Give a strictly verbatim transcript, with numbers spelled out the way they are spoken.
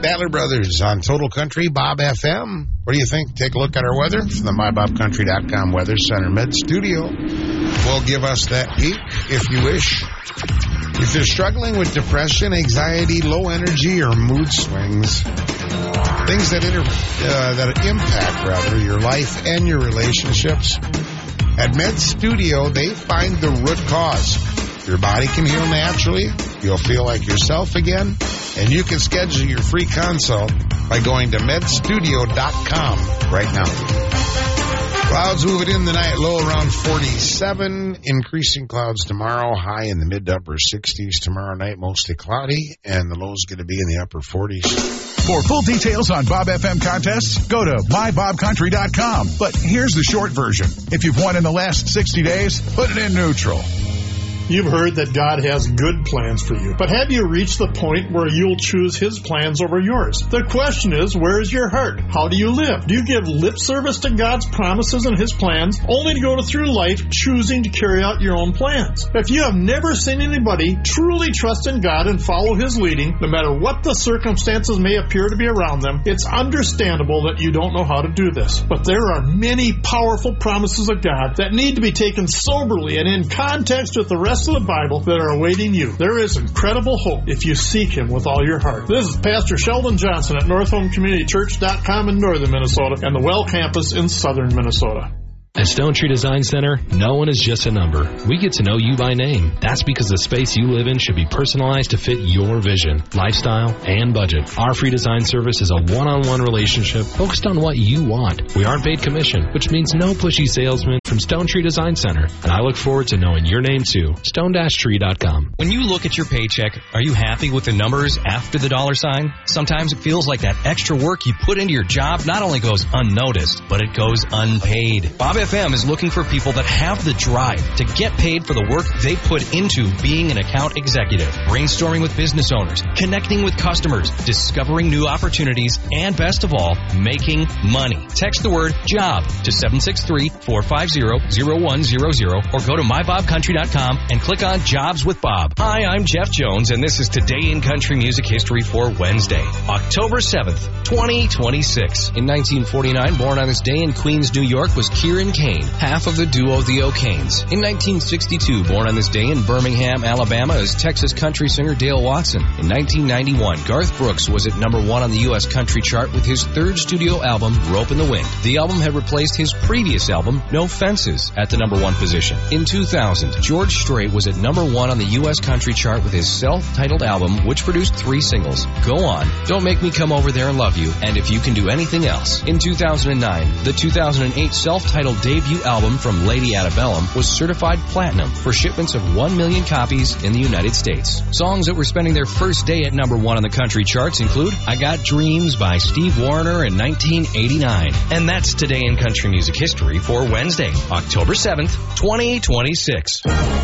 Statler Brothers on Total Country, Bob F M. What do you think? Take a look at our weather from the my bob country dot com Weather Center Med Studio. Will give us that peek if you wish. If you're struggling with depression, anxiety, low energy, or mood swings, things that inter- uh, that impact rather your life and your relationships, at Med Studio they find the root cause. Your body can heal naturally. You'll feel like yourself again, and you can schedule your free consult by going to med studio dot com right now. Clouds moving in the night, low around forty-seven. Increasing clouds tomorrow, high in the mid to upper sixties. Tomorrow night, mostly cloudy, and the low's going to be in the upper forties. For full details on Bob F M contests, go to my bob country dot com. But here's the short version. If you've won in the last sixty days, put it in neutral. You've heard that God has good plans for you, but have you reached the point where you'll choose His plans over yours? The question is, where is your heart? How do you live? Do you give lip service to God's promises and His plans, only to go through life choosing to carry out your own plans? If you have never seen anybody truly trust in God and follow His leading, no matter what the circumstances may appear to be around them, it's understandable that you don't know how to do this. But there are many powerful promises of God that need to be taken soberly and in context with the rest of the Bible that are awaiting you. There is incredible hope if you seek Him with all your heart. This is Pastor Sheldon Johnson at North Home Community Church dot com in northern Minnesota and the Well Campus in southern Minnesota. At Stone Tree Design Center, no one is just a number. We get to know you by name. That's because the space you live in should be personalized to fit your vision, lifestyle, and budget. Our free design service is a one-on-one relationship focused on what you want. We aren't paid commission, which means no pushy salesman from Stone Tree Design Center. And I look forward to knowing your name too. stone tree dot com. When you look at your paycheck, are you happy with the numbers after the dollar sign? Sometimes it feels like that extra work you put into your job not only goes unnoticed, but it goes unpaid. Bob F M is looking for people that have the drive to get paid for the work they put into being an account executive, brainstorming with business owners, connecting with customers, discovering new opportunities, and best of all, making money. Text the word JOB to seven six three, four five zero, zero one zero zero or go to my bob country dot com and click on Jobs with Bob. Hi, I'm Jeff Jones, and this is Today in Country Music History for Wednesday, October seventh, twenty twenty-six. In nineteen forty-nine, born on this day in Queens, New York, was Kieran Kane, half of the duo The O'Kanes. In nineteen sixty-two, born on this day in Birmingham, Alabama, is Texas country singer Dale Watson. In nineteen ninety-one, Garth Brooks was at number one on the U S country chart with his third studio album, Rope in the Wind. The album had replaced his previous album, No Fences, at the number one position. In two thousand, George Strait was at number one on the U S country chart with his self-titled album, which produced three singles, Go On, Don't Make Me Come Over There and Love You, and If You Can Do Anything Else. In two thousand nine, the two thousand eight self-titled debut album from Lady Antebellum was certified platinum for shipments of one million copies in the United States. Songs that were spending their first day at number one on the country charts include I Got Dreams by Steve Wariner in nineteen eighty-nine. And that's Today in Country Music History for Wednesday, October seventh, twenty twenty-six.